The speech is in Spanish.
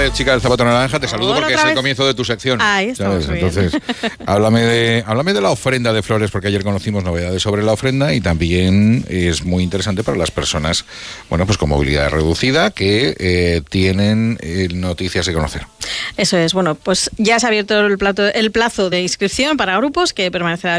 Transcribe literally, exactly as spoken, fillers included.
vez chica del zapato naranja, te saludo Hola, porque es otra el vez. comienzo de tu sección. Ahí estamos, ¿sabes? bien. Entonces, háblame de, háblame de la ofrenda de flores, porque ayer conocimos novedades sobre la ofrenda y también es muy interesante para las personas, bueno, pues con movilidad reducida que eh, tienen eh, noticias que conocer. Eso es, bueno, pues ya se ha abierto el, plato, el plazo de inscripción para grupos que permanecerá